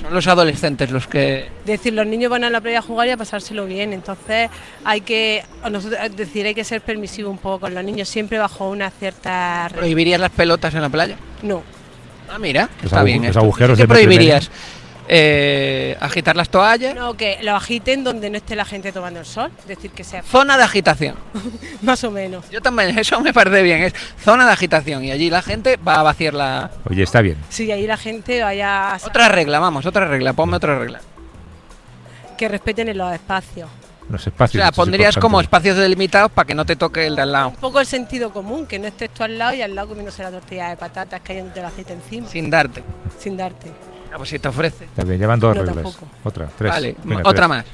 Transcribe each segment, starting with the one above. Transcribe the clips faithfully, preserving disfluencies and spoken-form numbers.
Son los adolescentes los que... Es decir, los niños van a la playa a jugar y a pasárselo bien, entonces hay que, nosotros, es decir, hay que ser permisivo un poco con los niños, siempre bajo una cierta... ¿Prohibirías las pelotas en la playa? No. Ah, mira, los está agu- bien. los esto. agujeros ¿Qué de metro y prohibirías? Eh, ¿Agitar las toallas? No, que lo agiten donde no esté la gente tomando el sol, es decir, que sea Zona de agitación. más o menos. Yo también, eso me parece bien, es zona de agitación y allí la gente va a vaciar la... Oye, está bien. Sí, ahí la gente vaya a... Otra regla, vamos, otra regla, ponme otra regla. que respeten en los espacios. Los O espacios. sea, esto es pondrías como importante. espacios delimitados para que no te toque el de al lado. Un poco el sentido común, que no estés tú al lado y al lado comiéndose la tortilla de patatas cayéndote el aceite encima, Sin darte. sin darte. Ah, pues si te ofrece. Está bien, llevan dos No, reglas. tampoco. Otra, tres. Vale, Venga, otra tres. más.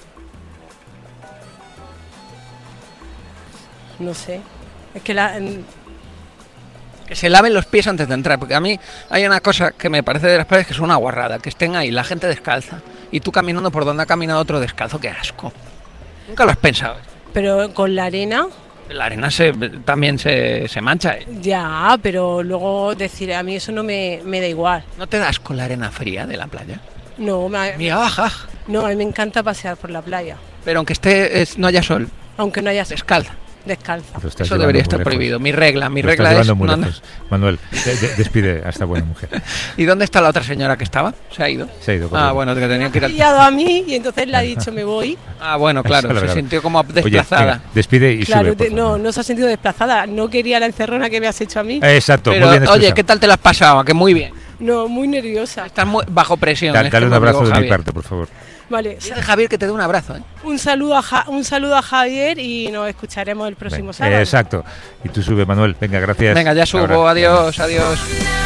No sé. Es que la... en- Que se laven los pies antes de entrar, porque a mí hay una cosa que me parece de las playas que es una guarrada, que estén ahí la gente descalza y tú caminando por donde ha caminado otro descalzo, qué asco. Nunca lo has pensado. Pero con la arena, La arena se, también se, se mancha, ¿eh? ya, pero luego decir, a mí eso no me, me da igual. ¿No te das con la arena fría de la playa? No, me, Mira, baja. no, a mí me encanta pasear por la playa, Pero aunque esté es- no haya sol, aunque no haya descalza. descalza. Lo estás Eso llevando debería muy estar lejos. prohibido. Mi regla, mi Lo regla estás es... llevando muy no, no. lejos. Manuel, de- de- despide a esta buena mujer. ¿Y dónde está la otra señora que estaba? ¿Se ha ido? Se ha ido. Ah, corriendo. bueno, que tenía que ir Ha al... pillado a mí y entonces le ha dicho me voy. Ah, bueno, claro, Eso es se verdad. sintió como Oye, desplazada. venga, despide y Claro, sube. por te- no, favor. no se ha sentido desplazada. No quería la encerrona que me has hecho a mí. Exacto, Pero, muy bien oye, expresado. ¿qué tal te lo has pasado? Que muy bien. No, muy nerviosa. Estás muy bajo presión. Da- es Dale que un me abrazo obligó de mi Javier. parte, por favor. Vale, Dile a Javier que te dé un abrazo, ¿eh? un saludo a Ja- un saludo a Javier y nos escucharemos el próximo Venga, sábado. Exacto. Y tú sube, Manuel. Venga, gracias. Venga, ya Hasta subo. ahora. Adiós, adiós.